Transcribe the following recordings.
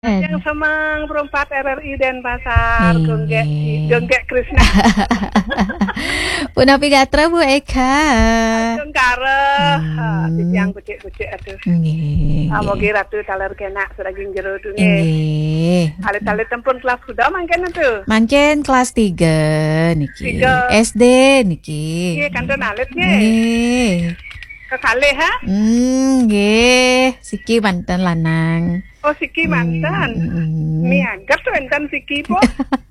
Yang Semang perempat RRI Denpasar, Genggek Krishna. Punapi gatra Bu Eka. Gengkara, yang becek-becek atuh. Mogi ratu taler kena sedaging jero tuh nge. Alit-alit tempun kelas kuda mangken atuh. Mangken kelas 3 niki. 3. SD niki. Nggih kanton alit nge. Kekalih ha? Nggih, siki manten lanang. Oh siki mantan. Niagat tuh enten siki po.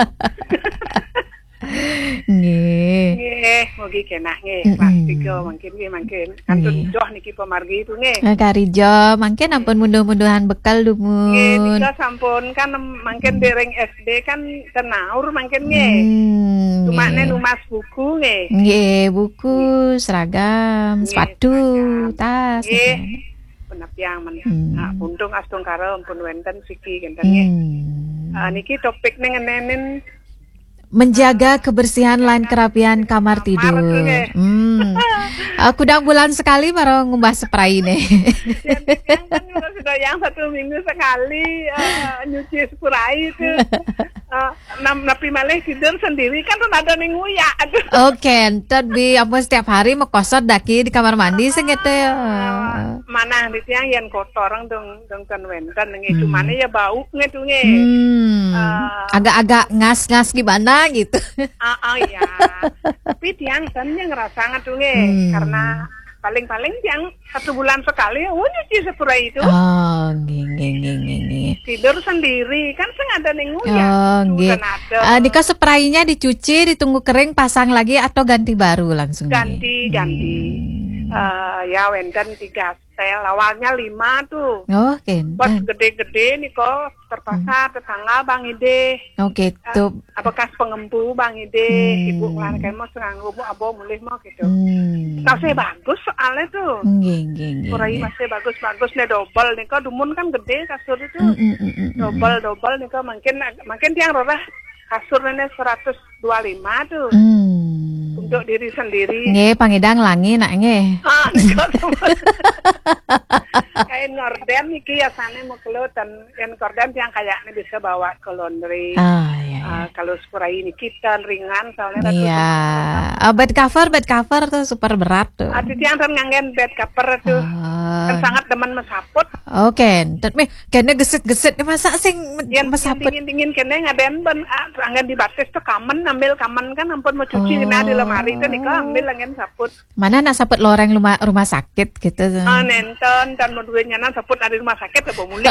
Nggih. Mogi kena nge. Kelas 3 mangkin. Kantun joh niki pemargi itu nge. Karijo, mangken ampun munduh-munduhan bekal dumun. Nge, nika sampun kan mangken dereng SD kan tenaur mangken nge. Cuma numas buku nge. Nggih, buku, seragam, sepatu, tas. Nggih. Penapiang men. Untung astung karo ampun wenten siki genten nge. Niki topik ngenen menjaga kebersihan lan kerapian kamar tidur. Aku udah bulan sekali baru ngumbah spray ini. Kan sudah yang 1 minggu sekali nyuci spray itu. Napi malih tidur sendiri kan tuh ada ning nguyak. Oke, tapi apa setiap hari mau kosot daki di kamar mandi segitu ya. Mana di tiang yang kotor dong kan wenten nge cumane ya bau ngetu nge. Agak-agak ngas-ngas gimana gitu. Iya. Tapi tiang kan yang ngerasa ngatu nge karena paling-paling tiang 1 bulan sekali nyuci spray itu. Oh, nggih. Tidur sendiri kan ada ning nguyak. Nggih. Dika spraynya dicuci, ditunggu kering, pasang lagi atau ganti baru langsung? Ganti. Ya wenten 3 stel, awalnya 5 tuh. Oh, Pas gede-gede nih kok terpaksa tetangga Bang Ide. Oh gitu. Bekas pengempu Bang Ide, ibu ngelarikan mau nganggo bu abo mulih mau gitu. Masih bagus soalnya tuh. Nggih. Kurai masih bagus nih double nih kok dumun kan gede kasur itu. Double nih kok makin tiang rorah kasurnya 125 tuh. Untuk diri sendiri. Nggih, pangedang langi nak nggih. Kain gorden niki biasanya mau kelutan yang gorden yang kayaknya bisa bawa ke laundry. Kalau spray ini kita ringan soalnya. Iya. Bed cover tuh super berat tuh. Ada yang ngangen bed cover tuh. Kan sangat demen mesaput. Oke, tapi kayaknya gesit-gesit masa sing mesaput. Dingin kene ngaden ben angin di batis tuh ambil kamen kan ampun mau cuci kena di lemari itu nih ambil angin saput. Mana nak saput loreng rumah sakit gitu. Nenten dan mau duitnya saput ada di rumah sakit ya mulih.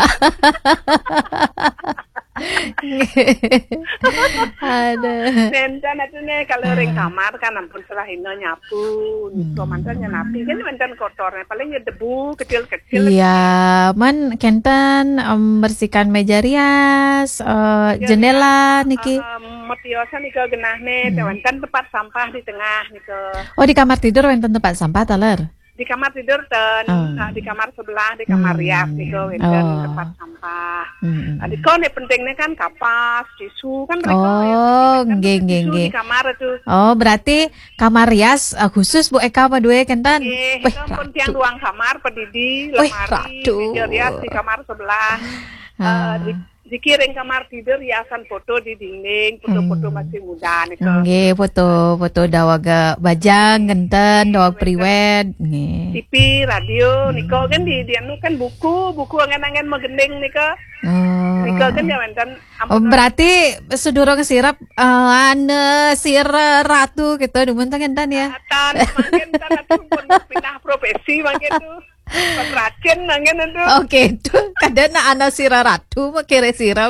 Aduh. Nenten itu nih kalau ring kamar kan ampun setelah ini nyapu, niko mantan nyapi kan mantan kotornya paling ya debu kecil-kecil. Iya, man kenten bersihkan meja rias, jendela niki. Metiosa niko genahne, mantan tempat sampah di tengah niko. Oh di kamar tidur mantan tempat sampah taler. Di kamar tidur di kamar sebelah di kamar rias niko tempat sampah. Adiko nih pentingnya kan kapas, tisu kan mereka nggih. Di kamar itu. Oh, berarti kamar rias khusus Bu Eka apa dua kentan? Pun tiang ruang kamar pedidi, lemari, meja rias di kamar sebelah. Dikiring kamar tidur hiasan foto di dinding, foto-foto masih muda nih. Nggih, foto dawaga bajang genten, dawag priwed nggih. TV, radio, niko kan di anu kan buku angen-angen megendeng niko. Niko kan ya wenten. Berarti sedurung sirap sir ratu gitu dumun tangan ya. Makin pun pindah profesi makin tuh. Pas racun nangin itu. Oke, itu kadang anak sirah ratu mau kira siram.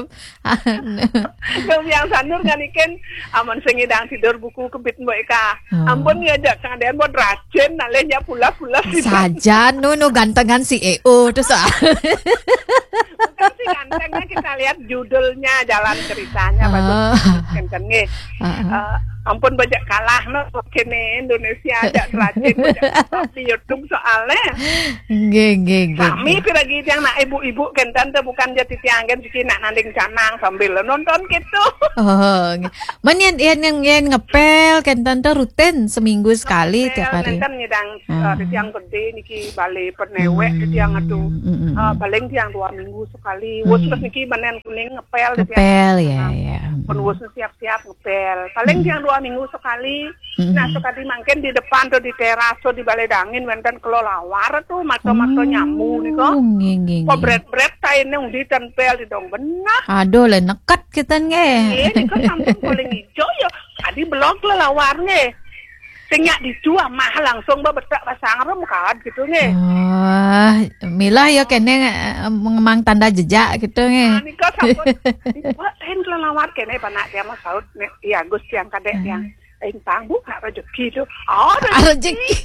Yang sanur kan ikan aman sengidang tidur buku kebit mbak Eka. Ampun ngajak kadang buat racun nalenya pula-pula saja nu gantengan si EO terus. Bukan sih gantengnya kita lihat judulnya jalan ceritanya bagus kenceng ampun banyak kalah no kene Indonesia ada rajin banyak di YouTube soalnya. Kami piragi yang nak ibu-ibu kan tante bukan jadi tianggen sih nak nanding canang sambil nonton gitu. Oh, men yang ngepel kan tante rutin seminggu sekali tiap hari. Kan nyedang tiang gede niki balik penewek tiang aduh. Paling tiang 2 minggu sekali. Wus terus niki banen kuning ngepel ya. Pun wus siap-siap ngepel. Paling tiang 2 minggu sekali. Nah sekali mungkin di depan tuh di teras tuh di balai dangin wenten kelolawar tuh mato-mato nyamuk nih kok. Kok bret kainnya udah tempel di dong benar. Aduh le nekat kita nge. Ini kan samping paling hijau ya. Tadi blok lelawarnya. Sehingga dijual mahal langsung bebetak pasang rem kan gitu nge. Milah ya kene mengemang tanda jejak gitu nge. Ini kok sampun dibuatin kelelawar kene panak dia mah saut ya Gus yang kadek yang Intang buka rezeki itu. Rezeki.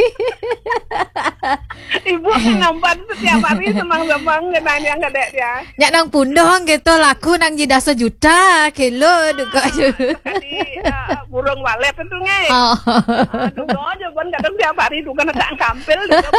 Ibu nampan setiap hari senang-senang nanya kadek dia. Nyak nang pundong gitu laku nang jida 1 juta kilo duka. Tadi burung walet itu nge. Duga aja ban kadang tiap hari duga nak kampil duga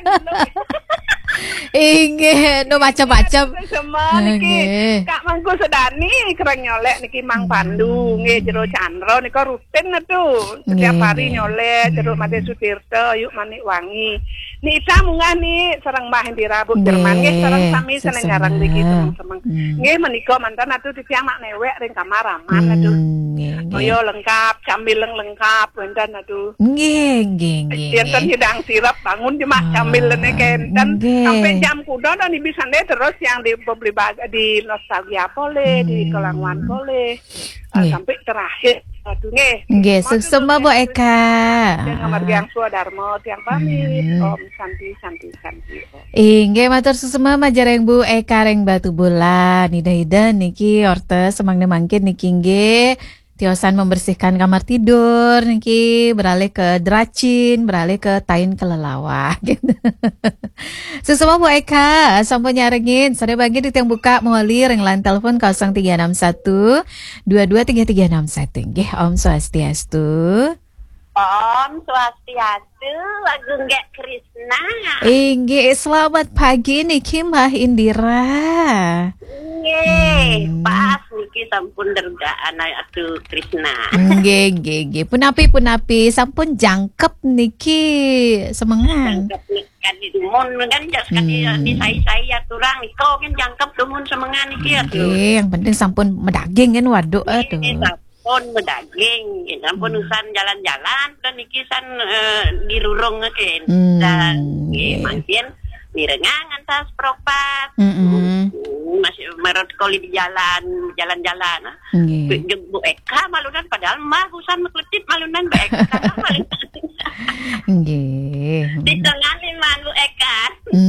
Inge, no macam-macam. Semua niki Kak Mangku Sedani kereng nyolek niki Mang Pandu nge jero Chandra nika rutin tuh. Setiap hari nyolek jero Made Sutirto yuk Manik Wangi. Ni Isa munggah ni sareng Mbah Hendira Bu Jerman nge sareng sami seneng ngarang niki teman-teman. Nge menika mantan atuh titiang mak newek ring kamar aman atuh. Yo lengkap, cambil lengkap wenten atuh. Nggih. Yen hidang sirap bangun cuma cambil lene kenten. Sampai jam kuda dan bisa deh terus yang di nostalgia boleh, di Kelangwan boleh, sampai terakhir. Nggih, sesama Bu Eka. Yang yang Suadarmo tiang pamit, Om Santi. Nggih matur sesama majareng Bu Eka reng Batu Bulan. Ida niki orte semangna mangkin niki nggih. Tiosan membersihkan kamar tidur niki beralih ke dracin, beralih ke tain kelelawar gitu. Sesama Bu Eka sampun nyarengin sare bagi di tiang buka moli reng line telepon 0361 223361. Nggih Om Swastiastu. Om Swastiastu, Agung Gek Krisna. Nggih, selamat pagi niki Mbah Indira. Nggih, pas niki sampun dergaan atuh Krisna. Nggih. Punapi sampun jangkep niki semangan. Jangkep kan di dumun kan sekali di saya turang niko kan jangkep dumun semangan niki atuh. Nggih, yang penting sampun medaging kan waduh atuh. Pun bedaging, ampun usan jalan-jalan dan ikisan dirurung kan dan makin direngangan tas propat masih merot koli di jalan-jalan Bu Eka malunan padahal mah usan mekletit malunan Bu Eka nggih ditengani man Bu Eka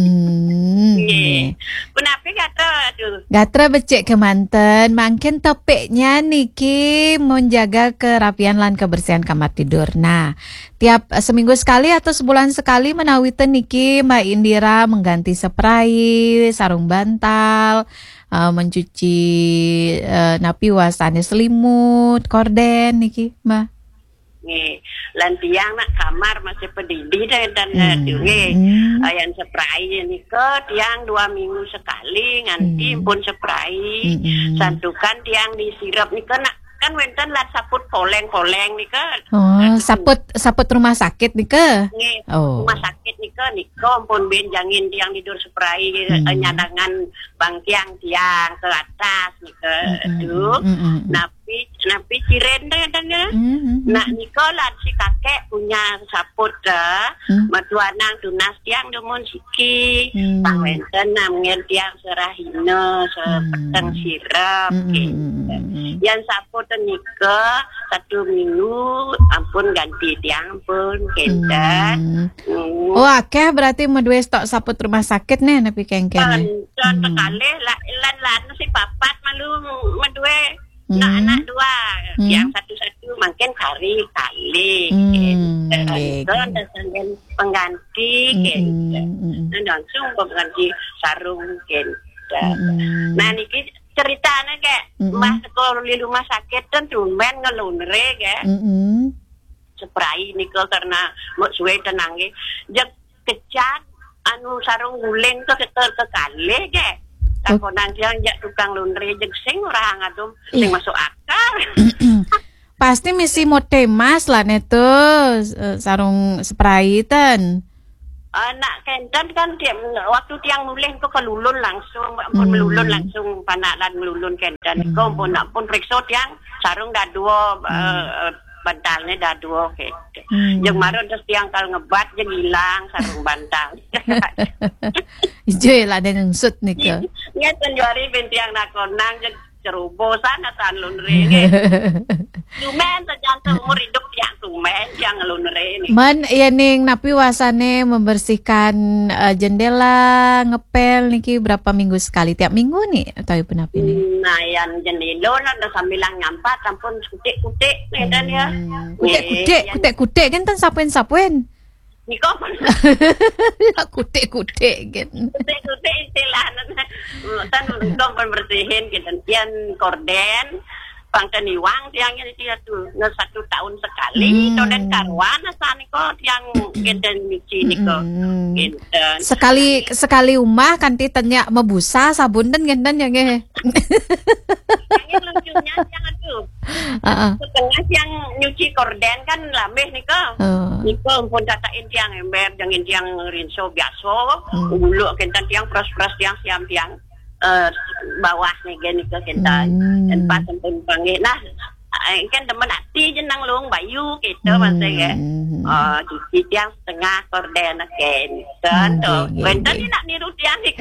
Kenapa kata aduh Gatra becek kemanten makin topiknya niki menjaga kerapian lan kebersihan kamar tidur. Nah, tiap seminggu sekali atau sebulan sekali menawiten niki Mbak Indira mengganti spray, sarung bantal, mencuci napi wasane selimut, korden niki, Mbak. Nggih, lan tiang nak kamar masih pedidih dan yang spray nika tiang 2 minggu sekali nganti pun spray. Santukan tiang disirap nika nak kan wenten lah saput koleng nika. Saput rumah sakit nika. Nggih, rumah sakit nika ampun benjangin tiang tidur spray nyadangan bangkiang tiang ke atas nika. Aduh. Napi ciren dan nak Nikola si kakek punya saput matuanang tunas tiang demun siki pangwenten namanya tiang serahina sepeteng sirap yang saput nika 1 minggu ampun ganti tiang pun kenten. Akeh berarti medue stok saput rumah sakit nih napi kengken. Sekali lan si papat malu medue nah anak 2 yang satu-satu makin kali dan pengganti dan langsung pengganti sarung nah niki ceritanya kayak mas kalau di rumah sakit kan cuman ngelunre kayak spray niko karena mau suwe tenange jak kecat anu sarung guling ke kali kayak kalau nanti yang jak tukang lunre jak sing orang adum sing masuk akal. Pasti misi motemas lah neto sarung spray ten. Nak kenten kan waktu tiang mulih kok kelulun langsung pun melulun langsung panalan melulun kenten kok pun periksa tiang sarung dah dua bantalnya dah dua gitu. Yang kemarin terus tiang kal ngebat yang hilang sarung bantal. Ijo lah dan nungsut nih ke. Nya tenjuari bintiang nakonang yang cerubosan atan lunre. Lumen terjantung umur hidup yang lumen yang lunre ini. Man ya ning napi wasane membersihkan jendela ngepel niki berapa minggu sekali tiap minggu nih atau ibu napi nih? Nah yang jendela ada sambilang nyampat ampun kutik-kutik nih dan ya. Kutik-kutik kan tan sapuen. Niko kutik-kutik kan. Kutik-kutik istilahnya tan untuk bersihin gitu pian korden pangkeniwang tiangnya dia tuh 1 tahun sekali dan karwan asane kok tiang geden mici niko geden sekali umah kanti tanya mebusa sabun dan geden ya ge yang lucunya yang aduh setengah yang nyuci korden kan lambeh niko pun datain tiang ember jangan tiang rinso biasa ulu geden tiang pros-pros tiang siam tiang bawah nih gini ke kita dan pas sampai panggil nah kan temen hati jenang luang bayu gitu maksudnya cuci tiang setengah korden kan tuh benten ni nak niru tiang nih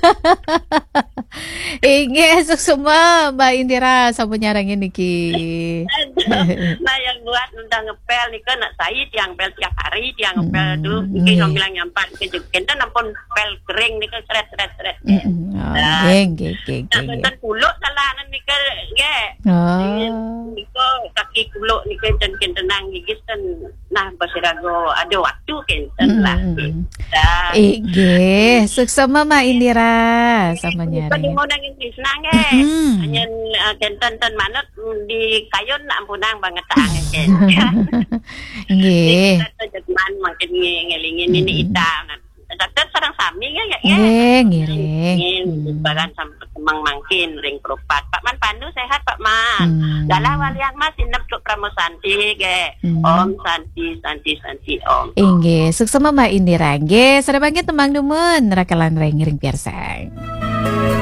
esok semua Mbak Indira sama nyarangin niki nah yang buat undang ngepel nih kan nak saya tiang pel tiap hari tiang ngepel tuh mungkin bilang nyampan kejukan dan ampun pel kering nih kan seret nah kuluk salah nih kan niko kaki kuluk nih kan tenang gigis kan nah basirago ada waktu kan lah suksema Mbak Indira sama nyarangin mau nangin senang hanya kenten manut di kayun ampunang banget angin nggih teman makin ngelingin ini ita dokter sarang sami ya ngiring bagan sampai semang mangkin ring perupat Pak Man Pandu sehat Pak Man dalah walian mas inep tuk pramosanti ge om santi om nggih suksema Mbak Indira nggih sareng temang dumun rakalan ring piarsang